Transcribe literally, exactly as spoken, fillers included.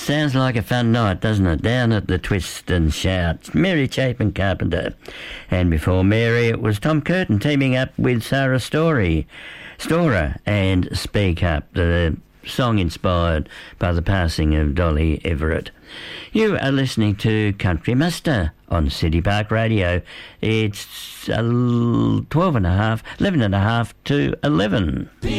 Sounds like a fun night, doesn't it? Down at the Twist and Shout. Mary Chapin Carpenter. And before Mary, it was Tom Curtin teaming up with Sarah Story, Storer and Speak Up, the song inspired by the passing of Dolly Everett. You are listening to Country Muster on City Park Radio. It's uh, twelve and a half, eleven and a half to eleven.